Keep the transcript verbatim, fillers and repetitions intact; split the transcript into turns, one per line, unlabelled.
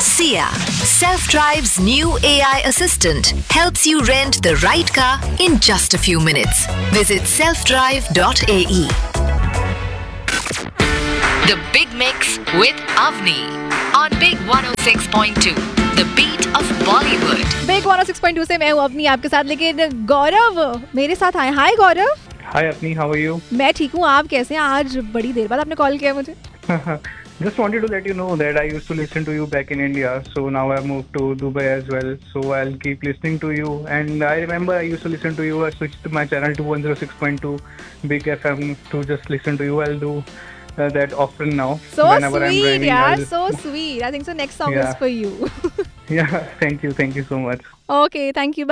Sia, Self-Drive's new A I assistant, helps you rent the right car in just a few minutes. Visit self drive dot a e. The Big Mix with Avni on Big one oh six point two, the beat of Bollywood.
Big one O six point two से मैं हूँ अपनी आपके साथ, लेकिन गौरव मेरे साथ आए. हाय गौरव.
हाय अपनी, हाउ आर यू?
मैं ठीक हूँ, आप कैसे हैं? आज बड़ी देर बाद आपने कॉल किया मुझे.
Just wanted to let you know that I used to listen to you back in India, so now I moved to Dubai as well, so I'll keep listening to you. And I remember I used to listen to you. I switched my channel to one oh six point two Big F M to just listen to you. I'll do uh, that often now.
So
whenever
sweet,
I'm driving,
yeah,
I'll...
so sweet. I think so next song
Yeah.
is for you.
Yeah, thank you, thank you so much.
Okay, thank you.